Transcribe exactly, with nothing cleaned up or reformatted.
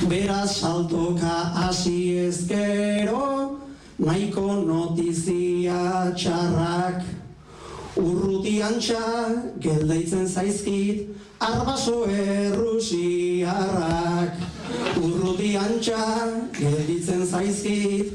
Beraz saltoka hasi ezkero, nahiko notizia txarrak. Urrutiantxa geldeitzen zaizkit, arbaso errusiarrak. Urrutiantxa gelditzen zaizkit,